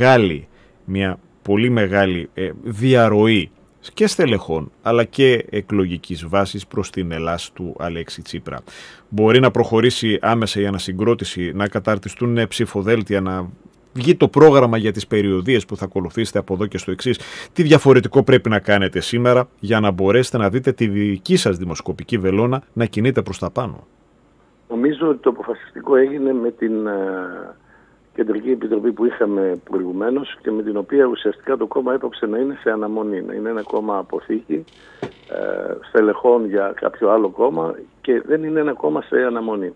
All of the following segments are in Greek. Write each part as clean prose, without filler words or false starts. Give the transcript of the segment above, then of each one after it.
μια πολύ μεγάλη διαρροή και στελεχών αλλά και εκλογικής βάσης προς την Ελλάς του Αλέξη Τσίπρα. Μπορεί να προχωρήσει άμεσα η ανασυγκρότηση, να καταρτιστούν ψηφοδέλτια, να βγει το πρόγραμμα για τις περιοδίες που θα ακολουθήσετε από εδώ και στο εξής. Τι διαφορετικό πρέπει να κάνετε σήμερα για να μπορέσετε να δείτε τη δική σας δημοσκοπική βελόνα να κινείται προς τα πάνω? Νομίζω ότι το αποφασιστικό έγινε με την Κεντρική Επιτροπή που είχαμε προηγουμένως και με την οποία ουσιαστικά το κόμμα έπαψε να είναι σε αναμονή, να είναι ένα κόμμα αποθήκη στελεχών για κάποιο άλλο κόμμα και δεν είναι ένα κόμμα σε αναμονή.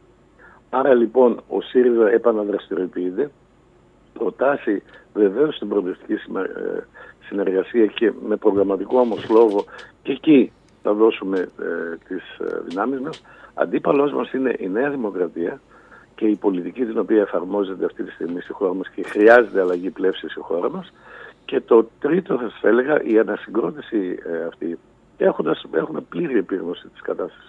Άρα λοιπόν ο ΣΥΡΙΖΑ επαναδραστηριοποιείται, προτάσει βεβαίως στην προοδευτική συνεργασία και με προγραμματικό όμως λόγο και εκεί θα δώσουμε τις δυνάμεις μας. Αντίπαλός μας είναι η Νέα Δημοκρατία και η πολιτική την οποία εφαρμόζεται αυτή τη στιγμή στη χώρα μας και χρειάζεται αλλαγή πλεύσης στη χώρα μας. Και το τρίτο θα σας έλεγα, η ανασυγκρότηση αυτή, έχουμε πλήρη επίγνωση της κατάστασης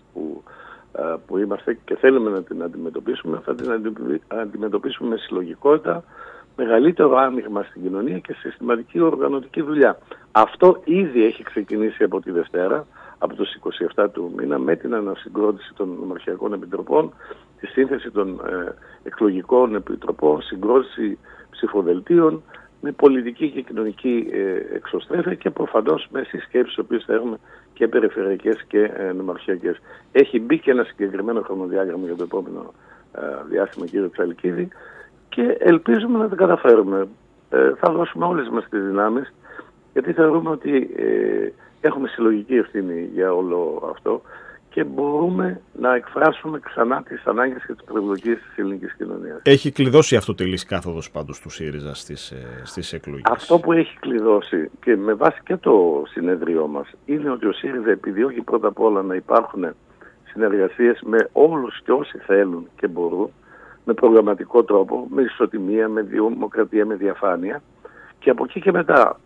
που είμαστε και θέλουμε να την αντιμετωπίσουμε, θα την αντιμετωπίσουμε με συλλογικότητα, μεγαλύτερο άνοιγμα στην κοινωνία και συστηματική οργανωτική δουλειά. Αυτό ήδη έχει ξεκινήσει από τη Δευτέρα, από τους 27 του μήνα, με την ανασυγκρότηση των νομαρχιακών επιτροπών, τη σύνθεση των εκλογικών επιτροπών, συγκρότηση ψηφοδελτίων, με πολιτική και κοινωνική εξωστρέφεια και προφανώς με συσκέψεις τις οποίες θα έχουμε και περιφερειακές και νομαρχιακές. Έχει μπει και ένα συγκεκριμένο χρονοδιάγραμμα για το επόμενο διάστημα, κύριο Τσαλικίδη, και ελπίζουμε να τα καταφέρουμε. Θα δώσουμε όλες μας τις δυνάμεις, γιατί θεωρούμε ότι έχουμε συλλογική ευθύνη για όλο αυτό και μπορούμε να εκφράσουμε ξανά τις ανάγκες και τις προσδοκίες της ελληνικής κοινωνίας. Έχει κλειδώσει η αυτοτελής κάθοδος πάντως του ΣΥΡΙΖΑ στις εκλογές? Αυτό που έχει κλειδώσει και με βάση και το συνέδριό μας είναι ότι ο ΣΥΡΙΖΑ επιδιώκει πρώτα απ' όλα να υπάρχουν συνεργασίες με όλους και όσοι θέλουν και μπορούν, με προγραμματικό τρόπο, με ισοτιμία, με δημοκρατία, με διαφάνεια, και από εκεί και μετά,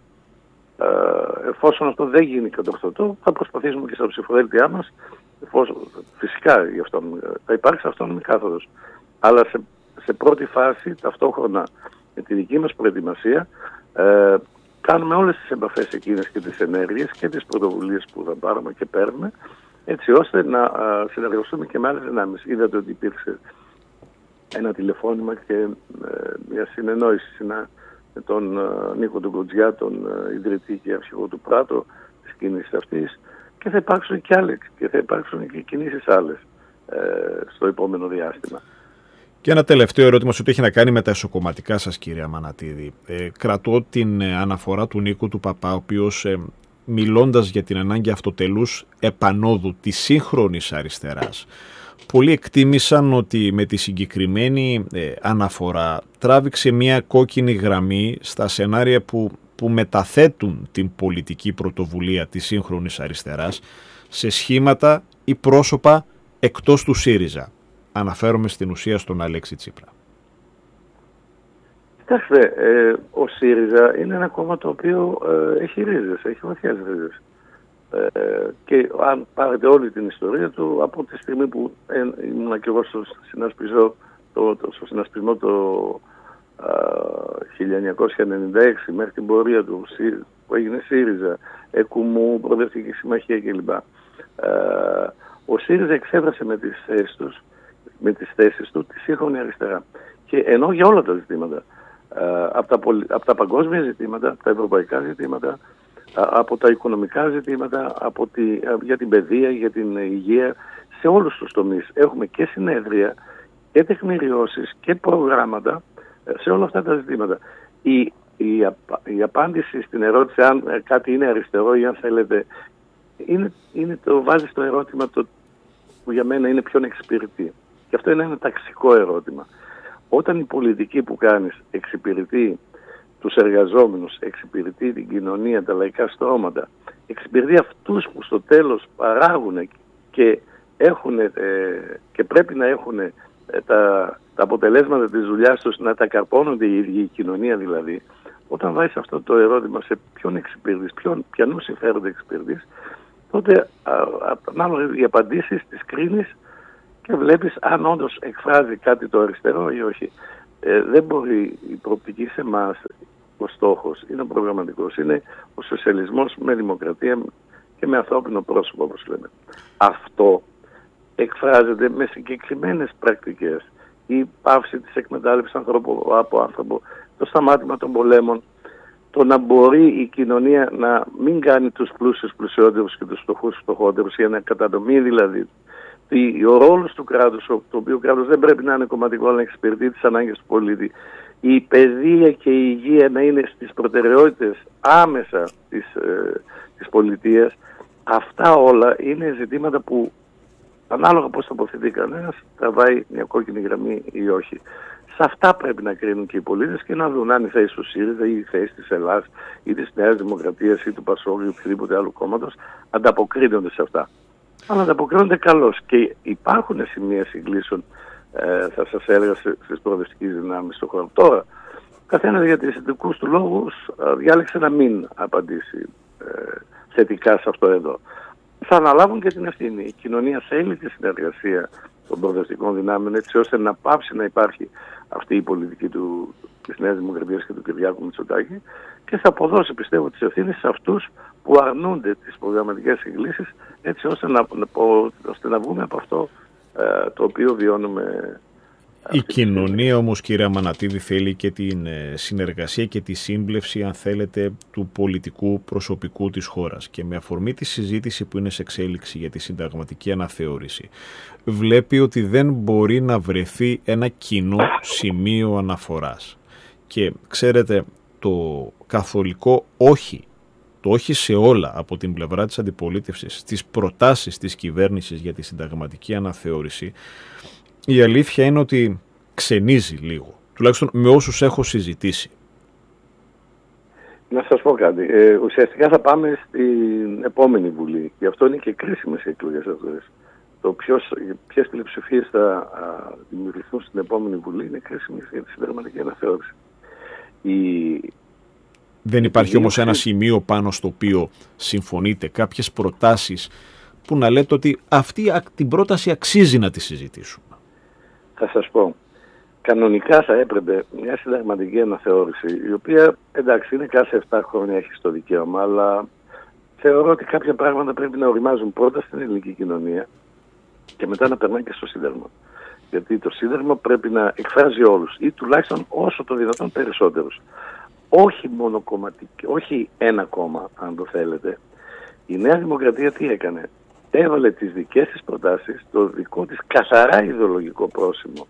εφόσον αυτό δεν γίνει κατορθωτό, θα προσπαθήσουμε και στα ψηφοδέλτια μας, φυσικά γι' αυτό θα υπάρξει αυτόνομη κάθοδος. Αλλά σε πρώτη φάση, ταυτόχρονα με τη δική μας προετοιμασία, κάνουμε όλες τις επαφές εκείνες και τις ενέργειες και τις πρωτοβουλίες που θα πάρουμε και παίρνουμε, έτσι ώστε να συνεργαστούμε και με άλλες δυνάμεις. Είδατε ότι υπήρξε ένα τηλεφώνημα και μια συνεννόηση με τον Νίκο τον Κοντζιά, τον ιδρυτή και αρχηγό του Πράτο της κίνησης αυτής, και θα υπάρξουν και άλλες και θα υπάρξουν και κινήσεις άλλες στο επόμενο διάστημα. Και ένα τελευταίο ερώτημα σε ό,τι έχει να κάνει με τα εσωκομματικά σας, κύριε Αμανατίδη. Κρατώ την αναφορά του Νίκου του Παπά, ο οποίος μιλώντας για την ανάγκη αυτοτελούς επανόδου της σύγχρονης αριστεράς, πολλοί εκτίμησαν ότι με τη συγκεκριμένη αναφορά τράβηξε μια κόκκινη γραμμή στα σενάρια που μεταθέτουν την πολιτική πρωτοβουλία της σύγχρονης αριστεράς σε σχήματα ή πρόσωπα εκτός του ΣΥΡΙΖΑ. Αναφέρομαι στην ουσία στον Αλέξη Τσίπρα. Κοιτάξτε, ο ΣΥΡΙΖΑ είναι ένα κόμμα το οποίο έχει ρίζες, έχει βαθιές ρίζες. Και αν πάρετε όλη την ιστορία του, από τη στιγμή που ήμουν και εγώ στο συνασπισμό το 1996 μέχρι την πορεία του που έγινε ΣΥΡΙΖΑ, ΕΚΟΥΜΟΥ, Προοδευτική Συμμαχία κλπ. Ο ΣΥΡΙΖΑ εξέφρασε με τις θέσεις του τη σύγχρονη αριστερά. Και ενώ για όλα τα ζητήματα, από τα παγκόσμια ζητήματα, τα ευρωπαϊκά ζητήματα, από τα οικονομικά ζητήματα, για την παιδεία, για την υγεία, σε όλους τους τομείς έχουμε και συνέδρια και τεκμηριώσεις και προγράμματα σε όλα αυτά τα ζητήματα. Η απάντηση στην ερώτηση αν κάτι είναι αριστερό ή αν θέλετε, βάζει το ερώτημα που για μένα είναι πιο εξυπηρετή. Και αυτό είναι ένα ταξικό ερώτημα. Όταν η πολιτική που κάνεις εξυπηρετεί τους εργαζόμενους, εξυπηρετεί την κοινωνία, τα λαϊκά στρώματα, εξυπηρετεί αυτούς που στο τέλος παράγουν και πρέπει να έχουν τα αποτελέσματα της δουλειάς τους, να τα καρπώνονται η ίδια η κοινωνία δηλαδή, όταν βάζεις αυτό το ερώτημα σε ποιον εξυπηρετείς, ποιανού συμφέροντα εξυπηρετείς, τότε μάλλον οι απαντήσεις τις κρίνεις και βλέπεις αν όντως εκφράζει κάτι το αριστερό ή όχι. δεν μπορεί η προοπτική σε εμάς, ο στόχος είναι ο προγραμματικός, είναι ο σοσιαλισμός με δημοκρατία και με ανθρώπινο πρόσωπο, όπως λέμε. Αυτό εκφράζεται με συγκεκριμένες πρακτικές. Η πάυση της εκμετάλλευσης ανθρώπου από άνθρωπο, το σταμάτημα των πολέμων, το να μπορεί η κοινωνία να μην κάνει τους πλούσιους πλουσιότερους και τους φτωχούς φτωχότερους, για να κατανομεί δηλαδή ο ρόλος του κράτους, το οποίο κράτος δεν πρέπει να είναι κομματικό, αλλά να εξυπηρετεί τις ανάγκες του πολίτη. Η παιδεία και η υγεία να είναι στις προτεραιότητες άμεσα της πολιτείας. Αυτά όλα είναι ζητήματα που ανάλογα πώς τοποθετεί κανένας, τραβάει μια κόκκινη γραμμή ή όχι. Σε αυτά πρέπει να κρίνουν και οι πολίτες και να δουν αν η θέση του ΣΥΡΙΖΑ ή η θέση της Ελλάδας ή της Νέας Δημοκρατίας ή του ΠΑΣΟΚ ή οποιοδήποτε άλλου κόμματος ανταποκρίνονται σε αυτά. Αλλά ανταποκρίνονται καλώς και υπάρχουν σημεία συγκλήσεων, θα σας έλεγα, στις προοδευτικές δυνάμεις στον χώρο. Τώρα, καθένας για τις δικούς του λόγους διάλεξε να μην απαντήσει θετικά σε αυτό εδώ. Θα αναλάβουν και την ευθύνη. Η κοινωνία θέλει τη συνεργασία των προοδευτικών δυνάμεων, έτσι ώστε να πάψει να υπάρχει αυτή η πολιτική της Νέας Δημοκρατίας και του Κυριάκου Μητσοτάκη, και θα αποδώσει, πιστεύω, τις ευθύνες σε αυτούς που αρνούνται τις προγραμματικές συγκλήσεις, έτσι ώστε να βγούμε από αυτό το οποίο βιώνουμε. Η κοινωνία όμως, κύριε Αμανατίδη, θέλει και την συνεργασία και τη σύμπλευση, αν θέλετε, του πολιτικού προσωπικού της χώρας. Και με αφορμή τη συζήτηση που είναι σε εξέλιξη για τη συνταγματική αναθεώρηση, βλέπει ότι δεν μπορεί να βρεθεί ένα κοινό σημείο αναφοράς. Και ξέρετε, το καθολικό όχι, το όχι σε όλα από την πλευρά της αντιπολίτευσης, στις προτάσεις της κυβέρνησης για τη συνταγματική αναθεώρηση, η αλήθεια είναι ότι ξενίζει λίγο, τουλάχιστον με όσους έχω συζητήσει. Να σας πω κάτι. Ουσιαστικά θα πάμε στην επόμενη Βουλή. Γι' αυτό είναι και κρίσιμες οι εκλογές αυτές. Το ποιες πλειοψηφίες θα δημιουργηθούν στην επόμενη Βουλή είναι κρίσιμες για τη συνταγματική αναθεώρηση. Δεν υπάρχει όμως ένα σημείο πάνω στο οποίο συμφωνείτε, κάποιες προτάσεις που να λέτε ότι αυτή την πρόταση αξίζει να τη συζητήσουμε? Θα σας πω, κανονικά θα έπρεπε μια συνταγματική αναθεώρηση, η οποία, εντάξει, είναι κάθε 7 χρόνια έχει το δικαίωμα, αλλά θεωρώ ότι κάποια πράγματα πρέπει να οριμάζουν πρώτα στην ελληνική κοινωνία και μετά να περνάνε και στο Σύνταγμα. Γιατί το Σύνταγμα πρέπει να εκφράζει όλους, ή τουλάχιστον όσο το δυνατόν περισσότερους. Όχι μόνο κομματική, όχι ένα κόμμα, αν το θέλετε. Η Νέα Δημοκρατία τι έκανε? Έβαλε τις δικές της προτάσεις, το δικό της καθαρά ιδεολογικό πρόσημο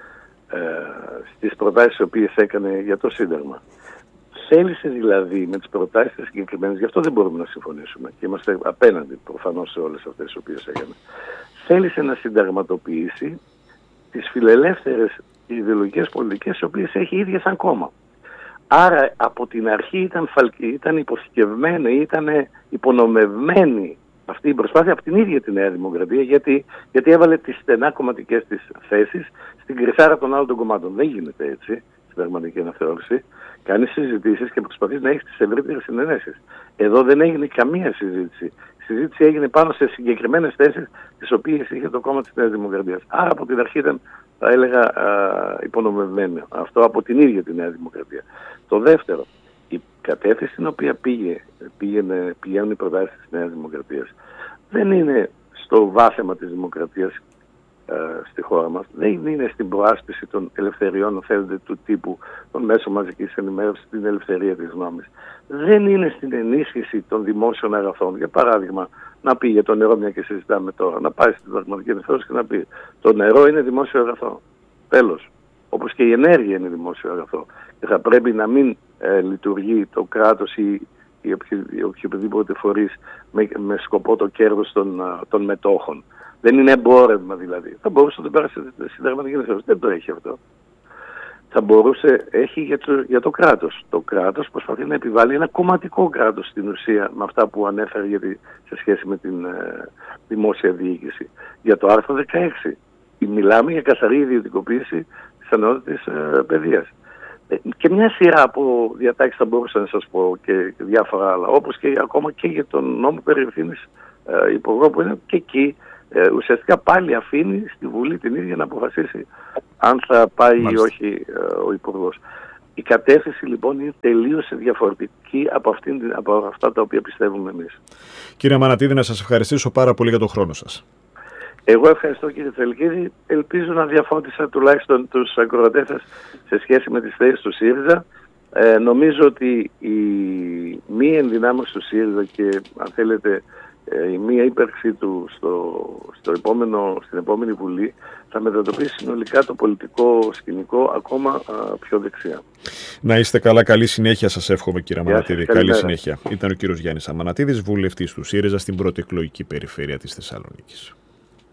στις προτάσεις τις οποίες έκανε για το Σύνταγμα. Θέλησε δηλαδή με τις προτάσεις τις συγκεκριμένες, γι' αυτό δεν μπορούμε να συμφωνήσουμε και είμαστε απέναντι προφανώς σε όλες αυτές τις οποίες έκανε. Θέλησε να συνταγματοποιήσει τις φιλελεύθερες ιδεολογικές πολιτικές τις οποίες έχει ίδια σαν κόμμα. Άρα από την αρχή ήταν υποθηκευμένη, ήταν υπονομευμένη αυτή η προσπάθεια από την ίδια τη Νέα Δημοκρατία, γιατί έβαλε τις στενά κομματικές της θέσεις στην κρυσάρα των άλλων των κομμάτων. Δεν γίνεται έτσι στην πραγματική αναθεώρηση. Κάνει συζητήσεις και προσπαθεί να έχει τις ευρύτερες συνενέσεις. Εδώ δεν έγινε καμία συζήτηση. Η συζήτηση έγινε πάνω σε συγκεκριμένες θέσεις τις οποίες είχε το κόμμα της Νέας Δημοκρατίας. Άρα από την αρχή ήταν, θα έλεγα, υπονομευμένο αυτό από την ίδια τη Νέα Δημοκρατία. Το δεύτερο, η κατεύθυνση στην οποία πηγαίνουν οι προτάσεις της Νέας Δημοκρατίας δεν είναι στο βάθεμα της δημοκρατίας στη χώρα μας, δεν είναι στην προάσπιση των ελευθεριών, θέλετε, του τύπου, των μέσων μαζικής ενημέρωσης, την ελευθερία της γνώμης. Δεν είναι στην ενίσχυση των δημόσιων αγαθών. Για παράδειγμα, να πει για το νερό, μια και συζητάμε τώρα, να πάει στην πραγματική ενημέρωση και να πει το νερό είναι δημόσιο αγαθό. Τέλος. Όπως και η ενέργεια είναι δημόσιο αγαθό. Και θα πρέπει να μην λειτουργεί το κράτος ή οποιοδήποτε φορείς με σκοπό το κέρδος των μετόχων. Δεν είναι εμπόρευμα δηλαδή. Θα μπορούσε να το πέρασε στη συνταγματική αναθεώρηση. Δεν το έχει αυτό. Θα μπορούσε, έχει για το κράτος. Το κράτος προσπαθεί να επιβάλλει ένα κομματικό κράτος στην ουσία, με αυτά που ανέφερε σε σχέση με την δημόσια διοίκηση. Για το άρθρο 16. Μιλάμε για καθαρή ιδιωτικοποίηση της ανώτατης παιδείας. Και μια σειρά από διατάξεις θα μπορούσα να σας πω και διάφορα άλλα, όπως και ακόμα και για τον νόμο περί ευθύνης υπουργών, που είναι και εκεί ουσιαστικά πάλι αφήνει στη Βουλή την ίδια να αποφασίσει αν θα πάει ή όχι ο Υπουργός. Η κατεύθυνση λοιπόν είναι τελείως διαφορετική από αυτά τα οποία πιστεύουμε εμείς. Κύριε Αμανατίδη, να σας ευχαριστήσω πάρα πολύ για τον χρόνο σας. Εγώ ευχαριστώ κύριε Θελκίδη. Ελπίζω να διαφώτισα τουλάχιστον τους ακροατές σας σε σχέση με τις θέσεις του ΣΥΡΙΖΑ. Νομίζω ότι η μη ενδυνάμωση του ΣΥΡΙΖΑ και αν θέλετε η μία ύπαρξή του στην επόμενη Βουλή θα μετατοπίσει συνολικά το πολιτικό σκηνικό ακόμα πιο δεξιά. Να είστε καλά, καλή συνέχεια σας εύχομαι κύριε Αμανατίδη. Καλή συνέχεια. Ήταν ο κύριος Γιάννης Αμανατίδης, βουλευτής του ΣΥΡΙΖΑ στην πρώτη εκλογική περιφέρεια της Θεσσαλονίκης.